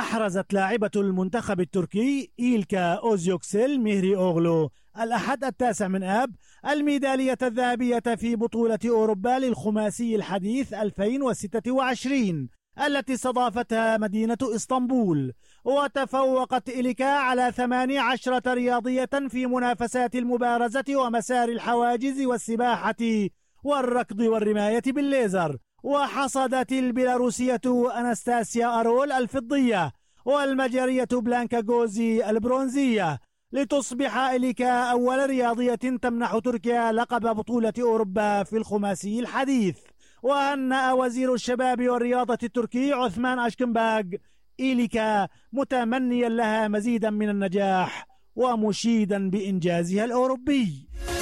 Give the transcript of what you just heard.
أحرزت لاعبة المنتخب التركي إيلكا أوزيوكسيل مهري أوغلو الأحد 9 من آب الميدالية الذهبية في بطولة أوروبا للخماسي الحديث 2026 التي استضافتها مدينة إسطنبول. وتفوقت إيلكا على 18 رياضية في منافسات المبارزة ومسار الحواجز والسباحة والركض والرماية بالليزر. وحصدت البيلاروسية أناستاسيا أرول الفضية والمجرية بلانكا غوزي البرونزية، لتصبح إيلكا أول رياضية تمنح تركيا لقب بطولة أوروبا في الخماسي الحديث. وهنأ وزير الشباب والرياضة التركي عثمان أشكنباغ إيلكا متمنيا لها مزيدا من النجاح ومشيدا بإنجازها الأوروبي.